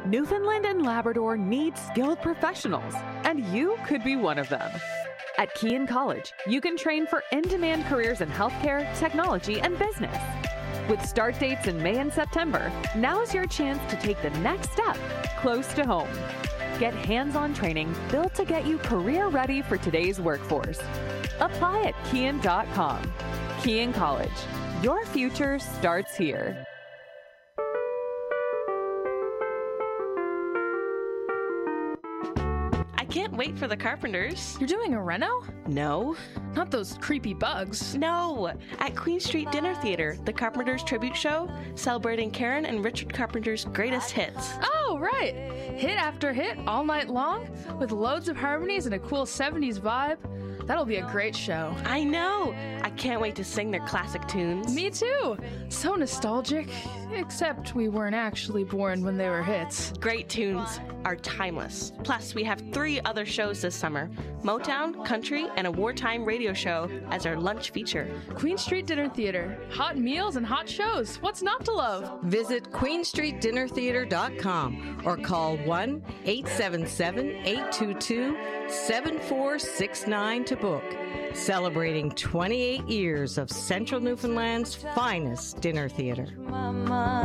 Newfoundland and Labrador needs skilled professionals, and you could be one of them. At Kean College, you can train for in-demand careers in healthcare, technology, and business. With start dates in May and September, now is your chance to take the next step close to home. Get hands-on training built to get you career-ready for today's workforce. Apply at Kean.com. Kean College. Your future starts here. Can't wait for the Carpenters. You're doing a reno? No. Not those creepy bugs. No. At Queen Street Dinner Theater, the Carpenters tribute show celebrating Karen and Richard Carpenter's greatest hits. Oh, right. Hit after hit all night long with loads of harmonies and a cool 70s vibe. That'll be a great show. I know. I can't wait to sing their classic tunes. Me too. So nostalgic. Except we weren't actually born when they were hits. Great tunes are timeless. Plus, we have 3 other shows this summer: Motown, Country, and a wartime radio show as our lunch feature. Queen Street Dinner Theater. Hot meals and hot shows. What's not to love? Visit queenstreetdinnertheater.com or call 1-877-822-7469 to book. Celebrating 28 years of Central Newfoundland's finest dinner theater.